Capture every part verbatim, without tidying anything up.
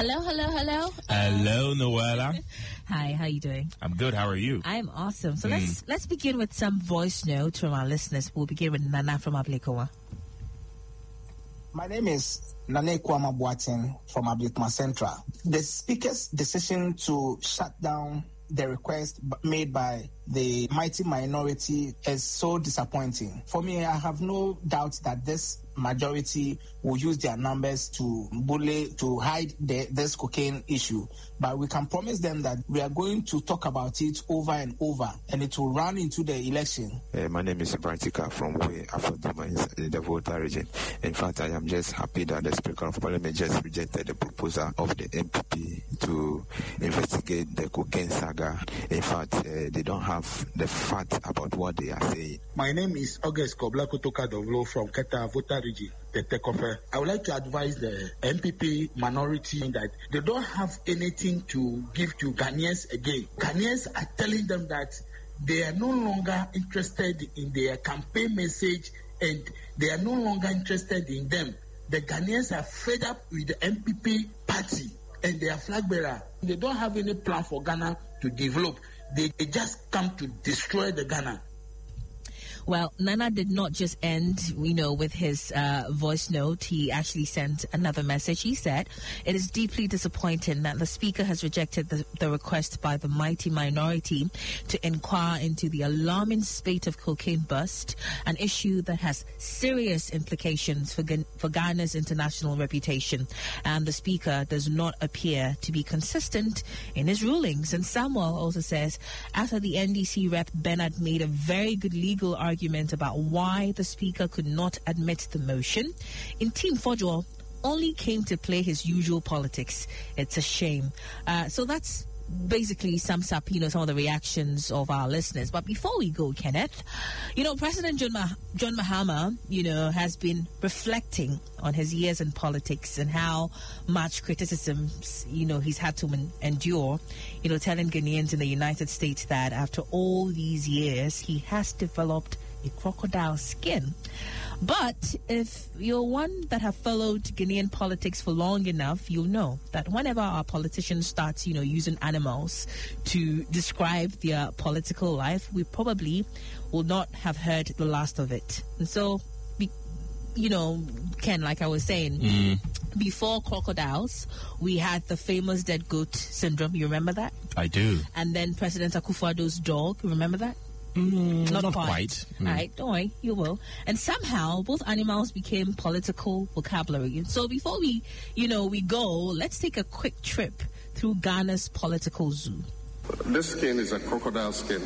Hello, hello, hello. Hello, Noella. Hi, how are you doing? I'm good. How are you? I'm awesome. So mm. let's let's begin with some voice notes from our listeners. We'll begin with Nana from Ablekuma. My name is Nane Kwama Boateng from Ablekuma Central. The Speaker's decision to shut down the request made by the mighty minority is so disappointing. For me, I have no doubt that this majority will use their numbers to bully, to hide the, this cocaine issue. But we can promise them that we are going to talk about it over and over, and it will run into the election. Uh, my name is Brantika from Way Afoduma in the Volta region. In fact, I am just happy that the Speaker of Parliament just rejected the proposal of the M P P to investigate the cocaine saga. In fact, uh, they don't have the fact about what they are saying. My name is August Koblakutoka Dovlo from Keta Volta region, the Tekofe. I would like to advise the M P P minority that they don't have anything to give to Ghanaians again. Ghanaians are telling them that they are no longer interested in their campaign message and they are no longer interested in them. The Ghanaians are fed up with the M P P party and their flag bearer. They don't have any plan for Ghana to develop. They, they just come to destroy the Ghana. Well, Nana did not just end, you know, with his uh, voice note. He actually sent another message. He said, it is deeply disappointing that the Speaker has rejected the, the request by the mighty minority to inquire into the alarming spate of cocaine bust, an issue that has serious implications for, for Ghana's international reputation. And the Speaker does not appear to be consistent in his rulings. And Samuel also says, after the N D C rep Bernard made a very good legal argument argument about why the Speaker could not admit the motion, Intim Fojo only came to play his usual politics. It's a shame. Uh, so that's basically sums up, you know, some of the reactions of our listeners. But before we go, Kenneth, you know, President John, Mah- John Mahama, you know, has been reflecting on his years in politics and how much criticism, you know, he's had to en- endure, you know, telling Ghanaians in the United States that after all these years, he has developed a crocodile skin. But if you're one that have followed Ghanaian politics for long enough, you'll know that whenever our politicians start, you know, using animals to describe their political life, we probably will not have heard the last of it. And so, be, you know, Ken, like I was saying, mm. before crocodiles, we had the famous dead goat syndrome. You remember that? I do. And then President Akufo-Addo's dog. Remember that? Mm, not, not quite. quite. Mm. All right, don't worry, you will. And somehow both animals became political vocabulary. And so before we, you know, we go, let's take a quick trip through Ghana's political zoo. This skin is a crocodile skin.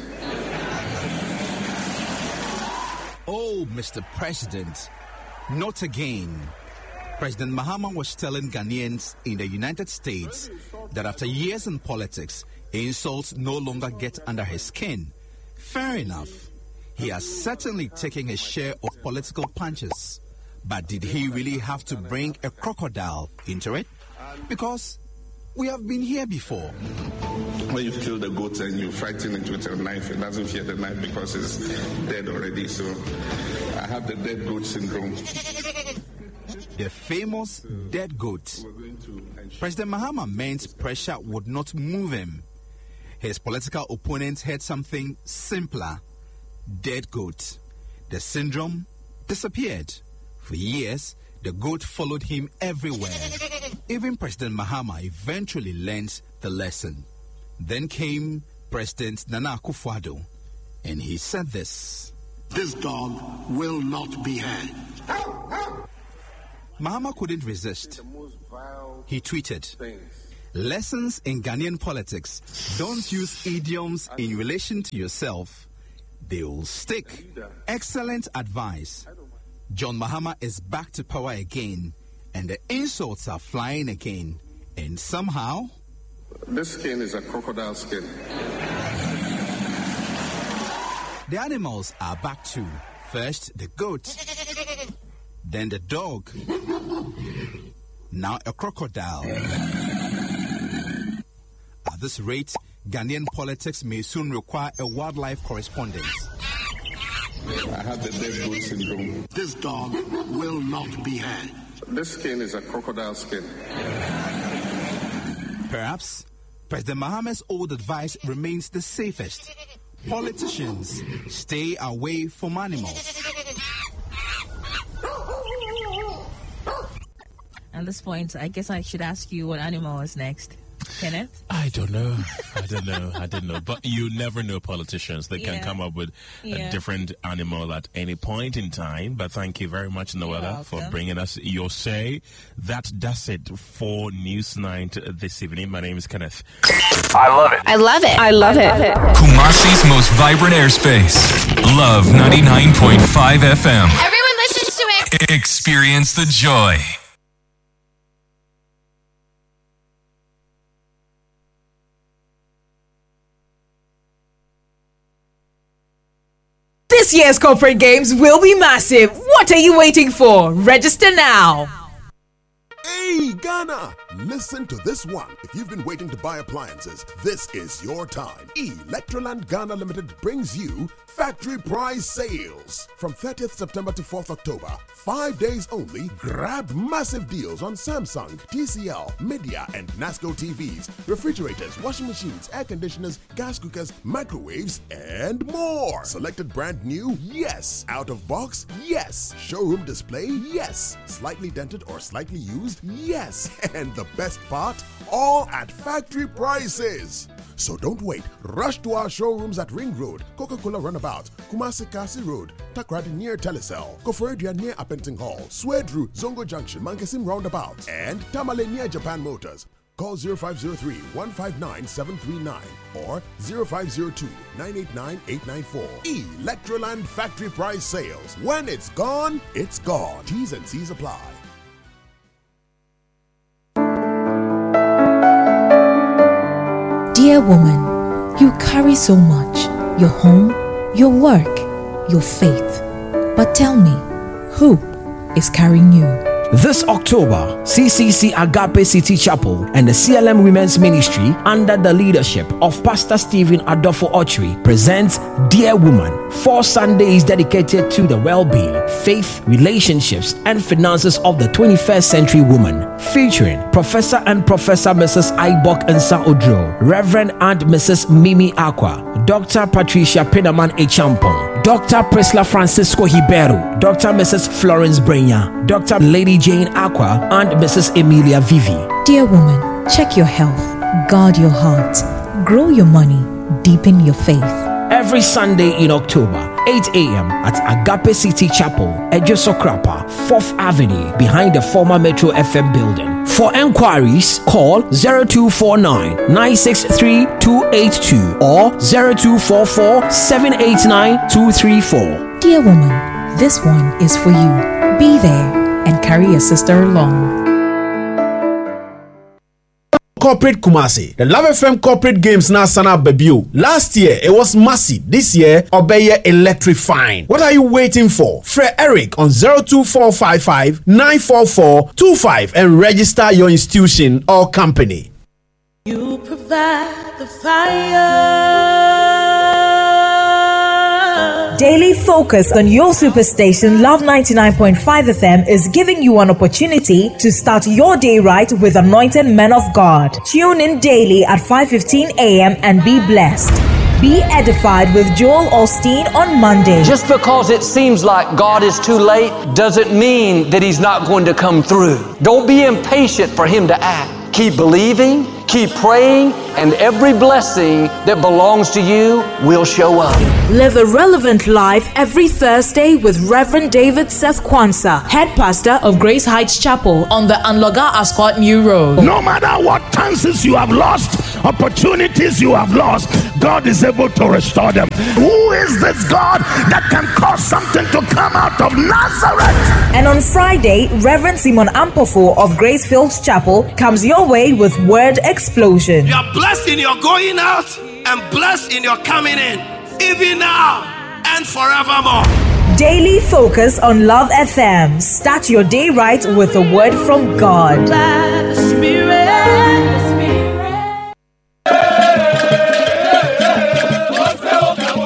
Oh, Mister President, not again. President Mahama was telling Ghanaians in the United States that after years in politics, insults no longer get under his skin. Fair enough. He has certainly taken a share of political punches. But did he really have to bring a crocodile into it? Because we have been here before. When you kill the goat and you frighten it with a knife, it doesn't fear the knife because it's dead already. So I have the dead goat syndrome. The famous dead goat. President Mahama meant pressure would not move him. His political opponents had something simpler. Dead goat. The syndrome disappeared. For years, the goat followed him everywhere. Even President Mahama eventually learned the lesson. Then came President Nana Akufo-Addo, and he said this. This dog will not be had. Mahama couldn't resist. He tweeted, lessons in Ghanaian politics. Don't use idioms in relation to yourself. They will stick. Excellent advice. John Mahama is back to power again, and the insults are flying again. And somehow... This skin is a crocodile skin. The animals are back too. First, the goat. Then the dog. Now a crocodile. At this rate, Ghanaian politics may soon require a wildlife correspondent. I have the dead goat syndrome. This dog will not be had. This skin is a crocodile skin. Perhaps President Mahama's old advice remains the safest. Politicians, stay away from animals. At this point, I guess I should ask you what animal is next. Kenneth? I don't know. I don't know. I don't know. But you never know politicians. They Yeah. can come up with Yeah. a different animal at any point in time. But thank you very much, Noella, for welcome. bringing us your say. That does it for News Night this evening. My name is Kenneth. I love it. I love it. I love it. Kumasi's most vibrant airspace. Love ninety-nine point five F M. Everyone listens to it. Experience the joy. This year's corporate games will be massive. What are you waiting for? Register now. Hey, Ghana! Listen to this one. If you've been waiting to buy appliances, this is your time. Electroland Ghana Limited brings you Factory Price Sales. From thirtieth September to fourth October, five days only, grab massive deals on Samsung, T C L, Media, and Nasco T Vs, refrigerators, washing machines, air conditioners, gas cookers, microwaves, and more. Selected brand new? Yes. Out of box? Yes. Showroom display? Yes. Slightly dented or slightly used? Yes. And the best part? All at factory prices. So don't wait. Rush to our showrooms at Ring Road, Coca-Cola Runabout, Kumasi Kasi Road, Takrady near Telecel, Koforidua near Appenting Hall, Swedru, Zongo Junction, Mankasim Roundabout, and Tamale near Japan Motors. Call zero five zero three, one five nine, seven three nine or zero five zero two, nine eight nine, eight nine four. Electroland Factory Price Sales. When it's gone, it's gone. T's and C's apply. Dear woman, you carry so much. Your home, your work, your faith. But tell me, who is carrying you? This October, C C C Agape City Chapel and the C L M Women's Ministry, under the leadership of Pastor Stephen Adolfo Ochri, presents Dear Woman, four Sundays dedicated to the well-being, faith, relationships, and finances of the twenty-first century woman, featuring Professor and Professor Missus Ibok Nsa Odro, Reverend and Missus Mimi Aqua, Doctor Patricia Pinaman Echampong, Doctor Prisla Francisco Hibero, Doctor Missus Florence Brenya, Doctor Lady Jane Aqua, and Missus Emilia Vivi. Dear woman, check your health, guard your heart, grow your money, deepen your faith. Every Sunday in October, eight a.m. at Agape City Chapel, Ejosokrapa, fourth Avenue, behind the former Metro F M building. For enquiries, call zero two four nine, nine six three, two eight two or zero two four four, seven eight nine, two three four. Dear woman, this one is for you. Be there and carry your sister along. Corporate Kumasi. The Love F M Corporate Games now sana debut. Last year it was massive. This year Obeye electrifying. What are you waiting for? Fred Eric on zero two four five five, nine four four, two five and register your institution or company. You provide the fire. Daily focus on your superstation Love ninety-nine point five F M is giving you an opportunity to start your day right with anointed men of God. Tune in daily at five fifteen a.m. and be blessed. Be edified with Joel Osteen on Monday. Just because it seems like God is too late doesn't mean that He's not going to come through. Don't be impatient for Him to act. Keep believing, keep praying, and every blessing that belongs to you will show up. Live a relevant life every Thursday with Reverend David Seth Kwanzaa, head pastor of Grace Heights Chapel on the Anloga Ascot New Road. No matter what chances you have lost, opportunities you have lost, God is able to restore them. Who is this God that can cause something to come out of Nazareth? And on Friday, Reverend Simon Ampofo of Grace Fields Chapel comes your way with Word Explosion. You are blessed in your going out and blessed in your coming in, even now and forevermore. Daily focus on Love F M. Start your day right with a word from God. The Spirit, the Spirit. The Love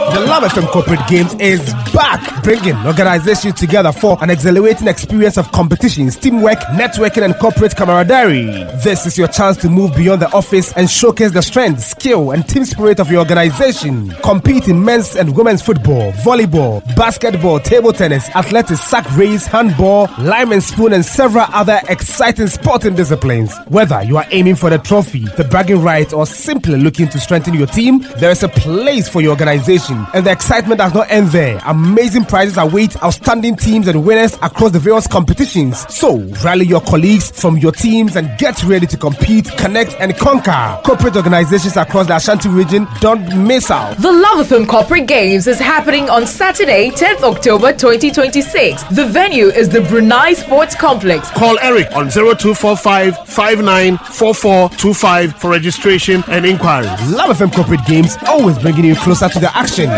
F M Corporate Games is back, bringing organizations together for an exhilarating experience of competitions, teamwork, networking, and corporate camaraderie. This is your chance to move beyond the office and showcase the strength, skill, and team spirit of your organization. Compete in men's and women's football, volleyball, basketball, table tennis, athletics, sack race, handball, lime and spoon, and several other exciting sporting disciplines. Whether you are aiming for the trophy, the bragging rights, or simply looking to strengthen your team, there is a place for your organization, and the excitement does not end there. Amazing prizes await outstanding teams and winners across the various competitions. So rally your colleagues from your teams and get ready to compete, connect, and conquer. Corporate organizations across the Ashanti region, don't miss out. The Love F M Corporate Games is happening on Saturday, tenth October twenty twenty-six. The venue is the Brunei Sports Complex. Call Eric on zero two four five, five nine four four two five for registration and inquiries. Love F M Corporate Games, always bringing you closer to the action.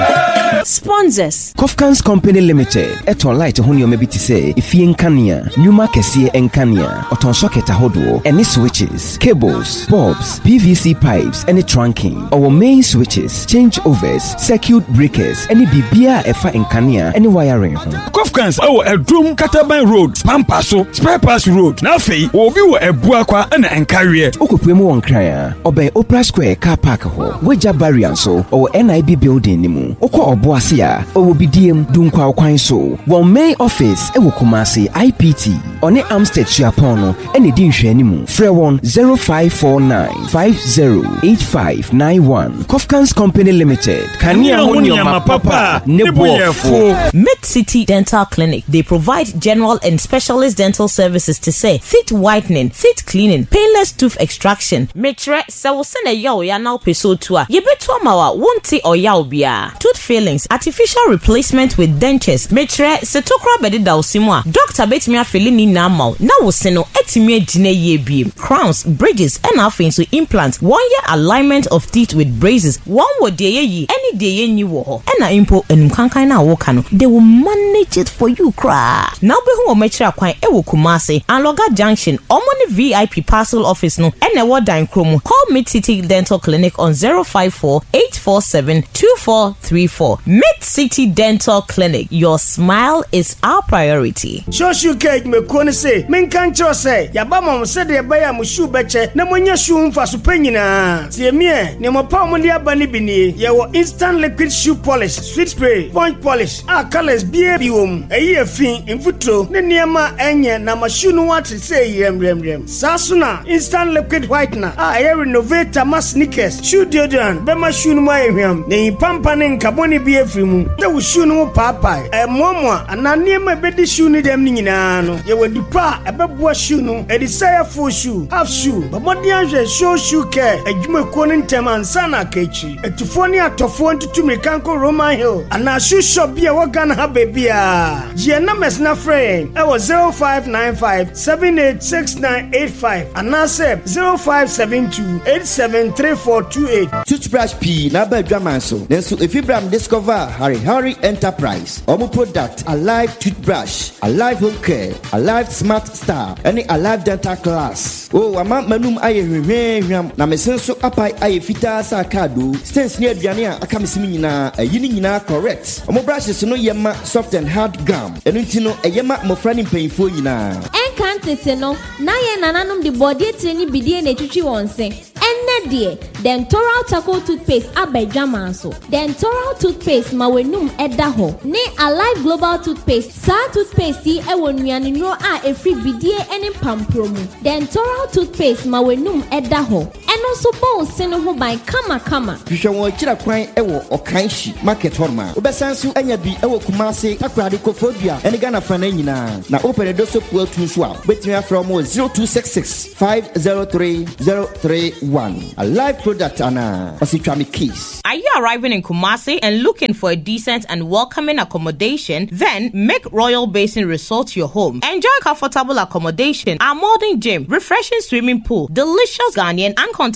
Sponsors Kofkans Company Limited. Eto light honey maybe to say if you enkania, Numa Kesie enkania, Oton socket ahodo, any switches, cables, bulbs, P V C pipes, any trunking, our main switches, changeovers, circuit breakers, any bibia efa enkania, any wiring. Kofkans our a drum Kataban Road, Pampaso, Spare Pass Road, Nafi, or we were a buakwa and an carrier. Okupemo on Kraya, or by Opera Square car park ho, Weja Barrianso, or N I B building nimu, Oko Oboasia, or be D M Dunkwa Kwanso, while main office Ewokumasi I P T, on the Amstead Chiapono, any Dinshe nimu, Frewon zero five four nine five zero eight five nine one. Kofkans Company Limited. Kania Hunyama Papa, Nebuafo. Mid City Dental Clinic. They provide general and specialist dental services to say teeth whitening, teeth cleaning, painless tooth extraction. Metre sawusene yaw ya now peso tua. Yebeto mawa won't or yaw bia. Tooth fillings, artificial replacement with dentures. Metre setokra bedi da usimwa. Doctor betmia filini na mau. Na wuseno etimie jine ye bi. Crowns, bridges, and afin so implants. One year alignment of teeth with braces. One word de ye any day ye ni wo. Ena impo en kankai na wokano. They will manage it for you cra. Now be who metre akwan ewo Kumasi and Loga Junction. Omoni V I P parcel office no. Ene wada in Kromo. Call Mid City Dental Clinic on zero five four eight four seven two four three four. Mid City Dental Clinic. Your smile is our priority. Shoshu cake me kone say, men kan cho say, yabama mo se de baya mo shu beche na monya shu mfa so panyina. Tie me, ne mo pa mo dia bani bini. Ye wo instant liquid shoe polish, sweet spray, point polish. Ah colors bia bi wom. Eyi afin mfutro ne niema enye na ma shu no wat say rem rem rem. Sasuna instant liquid whitener. Ah ye renovate ma sneakers, shoe deodorant, be ma shu no ma ehwam. Ne pampa ne nkaboni bi afri mu. Te wo shu no papa. E momo ana niema be di shu ni dem nyina no. Ye wo dipa e be bo shu no. E di say full shoe, half shoe. But body anhwe show shoe care. Adwuma ko ne ntem ansa na kachi. Etufo ne atofo ntutu mekanko Roman Hill. Ana shoe shop bia wo Ghana ha bebia. Je na mesna friend. E wo zero five nine five seven eight six nine eight five. Ana say zero five seven two eight seven three four two eight. Toothbrush P na ba dwaman so. Nenso if Ibrahim discover Harry Harry Enterprise. Omo product Alive toothbrush, Alive home care, Alive smart star, any Alive dental class. Oh, ama manum aye hwehwehwam na mesenso apai aye fita sa kado. Stens ne aduane a aka mesimi nyina ayini nyina correct. Omo brushes no yema soft and hard gum. Enu ntino eyema mofra ni mpanyfo nyina. Enkantete no na ye nananom de body treni bidie na twitwi wonse. Enne de Dentoral Charcoal toothpaste abedwaman so. Dentoral toothpaste ma wenum eda ho. Ne Alive Global toothpaste sa toothpaste yi ewo nuane no a efri bidie ene pampromu. Dentoral toothpaste ma wenum eda ho. Eno so bon se no ho ban kama kama. Hwehwe won kira kwan ewo Okanshi market horma. Obesansu anya bi ewo Kumasi takrade kofodua ene Ghana fana nyina. Na opere do so po atu so a. Betimi from zero two six six five zero three zero three one. A live product ana Ositwami Keys. Are you arriving in Kumasi and looking for a decent and welcoming accommodation? Then make Royal Basin Resort your home. Enjoy comfortable accommodation, a modern gym, refreshing swimming pool, delicious Ghanaian and continental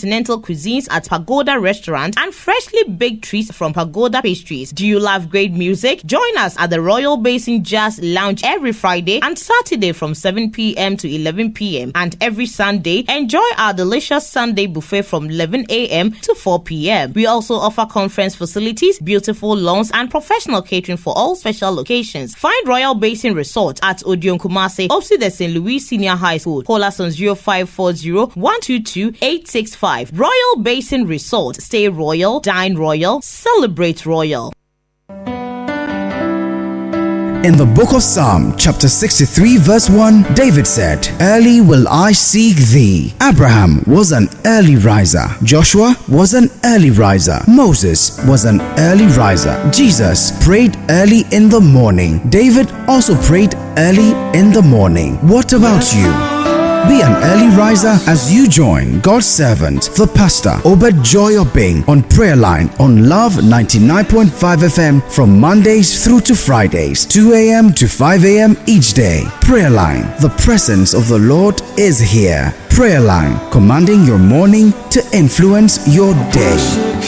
continental cuisines at Pagoda Restaurant and freshly baked treats from Pagoda Pastries. Do you love great music? Join us at the Royal Basin Jazz Lounge every Friday and Saturday from seven p.m. to eleven p.m. and every Sunday, enjoy our delicious Sunday buffet from eleven a.m. to four p.m. We also offer conference facilities, beautiful lawns, and professional catering for all special locations. Find Royal Basin Resort at Odion Kumasi, opposite the Saint Louis Senior High School. Call us on zero five four zero, one two two, eight six five. Royal Basin Resort. Stay royal, dine royal, celebrate royal. In the book of Psalm, chapter sixty-three, verse one, David said, "Early will I seek thee." Abraham was an early riser. Joshua was an early riser. Moses was an early riser. Jesus prayed early in the morning. David also prayed early in the morning. What about you? Be an early riser as you join God's servant, the pastor, Obed Joy Obeng, on Prayer Line on Love ninety-nine point five F M from Mondays through to Fridays, two a.m. to five a.m. each day. Prayer Line, the presence of the Lord is here. Prayer Line, commanding your morning to influence your day.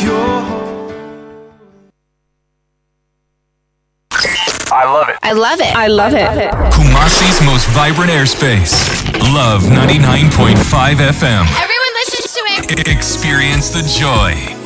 I love it. I love it. I love it. Kumasi's most vibrant airspace. Love ninety-nine point five F M. Everyone listens to it. Experience the joy.